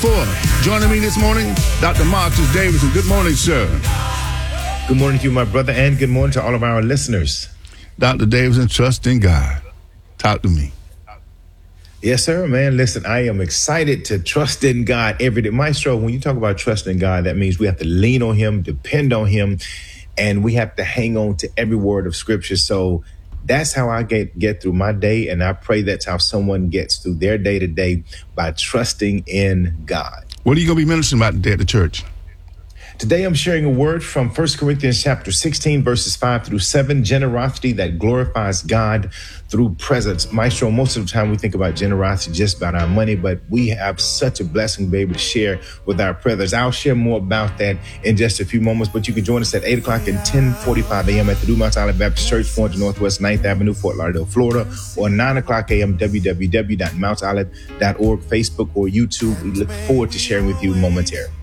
Joining me this morning, Dr. Marcus Davidson. Good morning, sir. Good morning to you, my brother, and good morning to all of our listeners. Dr. Davidson, trust in God. Talk to me. Yes, sir, man. Listen, I am excited to trust in God every day. Maestro, when you talk about trusting God, that means we have to lean on him, depend on him, and we have to hang on to every word of scripture. So that's how I get through my day, and I pray that's how someone gets through their day to day, by trusting in God. What are you going to be ministering about today at the church? Today, I'm sharing a word from 1 Corinthians chapter 16, verses 5 through 7, generosity that glorifies God through presence. Maestro, most of the time we think about generosity just about our money, but we have such a blessing to be able to share with our brothers. I'll share more about that in just a few moments, but you can join us at 8 o'clock and 10:45 a.m. at the New Mount Olive Baptist Church, 400 Northwest 9th Avenue, Fort Lauderdale, Florida, or 9 o'clock a.m. www.mountolive.org, Facebook or YouTube. We look forward to sharing with you momentarily.